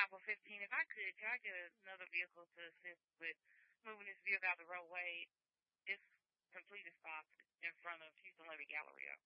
top of 15. If I could I get another vehicle to assist with moving this vehicle out the roadway? It's completely stopped in front of Houston Levy Galleria.